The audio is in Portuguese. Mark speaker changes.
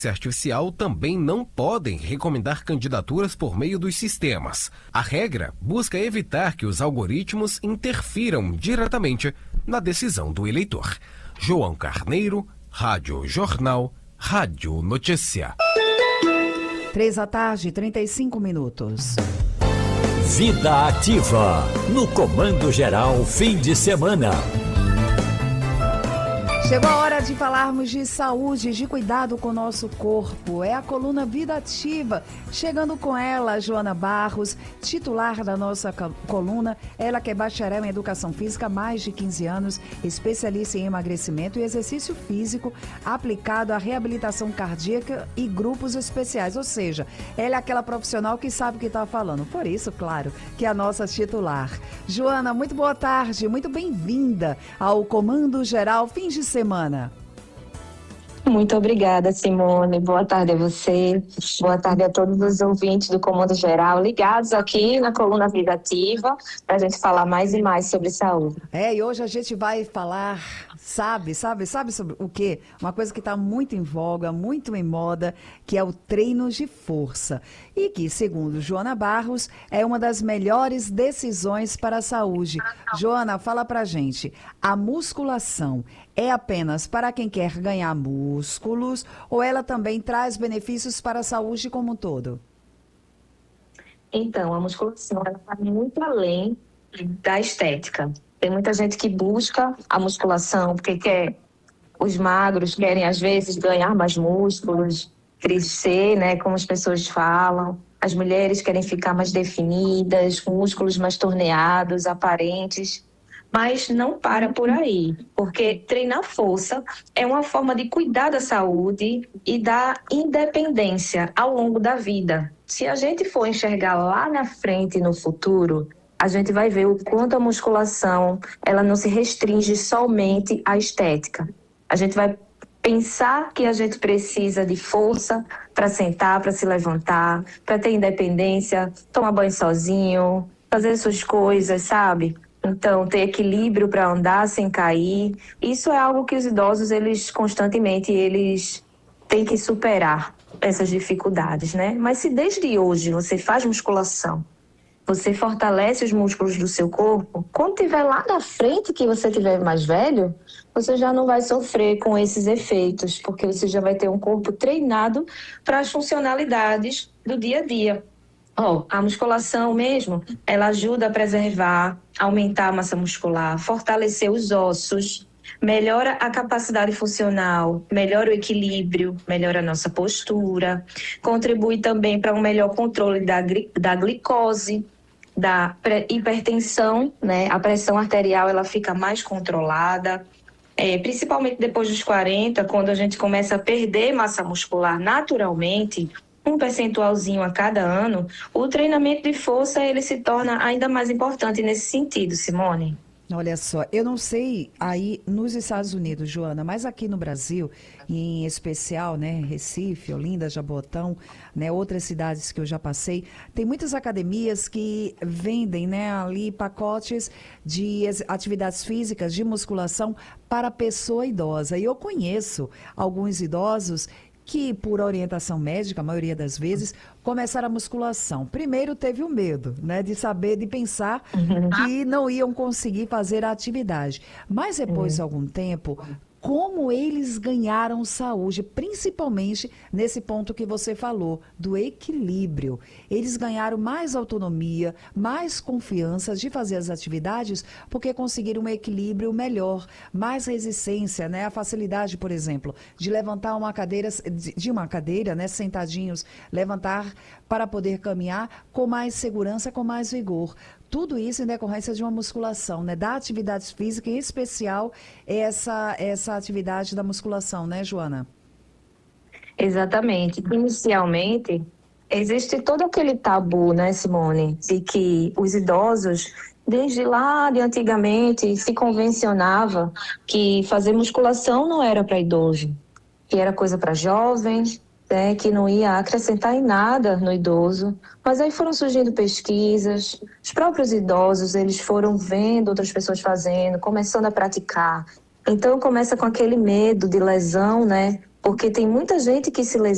Speaker 1: artificial também não podem recomendar candidaturas por meio dos sistemas. A regra busca evitar que os algoritmos interfiram diretamente na decisão do eleitor. João Carneiro, Rádio Jornal, Rádio Notícia.
Speaker 2: 3h35.
Speaker 3: Vida Ativa, no Comando Geral, fim de semana.
Speaker 2: Chegou a hora de falarmos de saúde, de cuidado com o nosso corpo. É a coluna Vida Ativa. Chegando com ela, Joana Barros, titular da nossa coluna. Ela que é bacharel em Educação Física há mais de 15 anos, especialista em emagrecimento e exercício físico aplicado à reabilitação cardíaca e grupos especiais. Ou seja, ela é aquela profissional que sabe o que está falando. Por isso, claro, que é a nossa titular. Joana, muito boa tarde, muito bem-vinda ao Comando Geral Fim de Semana.
Speaker 4: Muito obrigada, Simone. Boa tarde a você. Boa tarde a todos os ouvintes do Comando Geral, ligados aqui na coluna Vida Ativa, para a gente falar mais e mais sobre saúde.
Speaker 2: E hoje a gente vai falar, sabe sobre o quê? Uma coisa que está muito em voga, muito em moda, que é o treino de força. E que, segundo Joana Barros, é uma das melhores decisões para a saúde. Joana, fala pra gente, a musculação é apenas para quem quer ganhar músculos ou ela também traz benefícios para a saúde como um todo?
Speaker 4: Então, a musculação vai muito além da estética. Tem muita gente que busca a musculação porque os magros querem, às vezes, ganhar mais músculos, crescer, né, como as pessoas falam. As mulheres querem ficar mais definidas, com músculos mais torneados, aparentes. Mas não para por aí, porque treinar força é uma forma de cuidar da saúde e da independência ao longo da vida. Se a gente for enxergar lá na frente, no futuro, a gente vai ver o quanto a musculação ela não se restringe somente à estética. A gente vai pensar que a gente precisa de força para sentar, para se levantar, para ter independência, tomar banho sozinho, fazer suas coisas, sabe? Então, ter equilíbrio para andar sem cair, isso é algo que os idosos, eles têm que superar essas dificuldades, né? Mas se desde hoje você faz musculação, você fortalece os músculos do seu corpo, quando estiver lá na frente, que você estiver mais velho, você já não vai sofrer com esses efeitos, porque você já vai ter um corpo treinado para as funcionalidades do dia a dia. A musculação mesmo, ela ajuda a preservar, aumentar a massa muscular, fortalecer os ossos, melhora a capacidade funcional, melhora o equilíbrio, melhora a nossa postura, contribui também para um melhor controle da glicose, da hipertensão, né? A pressão arterial ela fica mais controlada, principalmente depois dos 40, quando a gente começa a perder massa muscular naturalmente, um percentualzinho a cada ano, o treinamento de força ele se torna ainda mais importante nesse sentido, Simone.
Speaker 2: Olha só, eu não sei aí nos Estados Unidos, Joana, mas aqui no Brasil, em especial, né, Recife, Olinda, Jabotão, né, outras cidades que eu já passei, tem muitas academias que vendem, né, ali pacotes de atividades físicas, de musculação para pessoa idosa. E eu conheço alguns idosos que, por orientação médica, a maioria das vezes, começaram a musculação. Primeiro teve o medo, né, de saber, de pensar que não iam conseguir fazer a atividade. Mas depois de algum tempo, como eles ganharam saúde, principalmente nesse ponto que você falou, do equilíbrio. Eles ganharam mais autonomia, mais confiança de fazer as atividades, porque conseguiram um equilíbrio melhor, mais resistência, né? A facilidade, por exemplo, de levantar uma cadeira, né, sentadinhos, levantar para poder caminhar com mais segurança, com mais vigor. Tudo isso em decorrência de uma musculação, né? Da atividade física, em especial essa atividade da musculação, né, Joana?
Speaker 4: Exatamente. Inicialmente, existe todo aquele tabu, né, Simone, de que os idosos, desde lá de antigamente, se convencionava que fazer musculação não era para idoso, que era coisa para jovens, né, que não ia acrescentar em nada no idoso. Mas aí foram surgindo pesquisas, os próprios idosos, eles foram vendo outras pessoas fazendo, começando a praticar. Então começa com aquele medo de lesão, né? Porque tem muita gente que se lesiona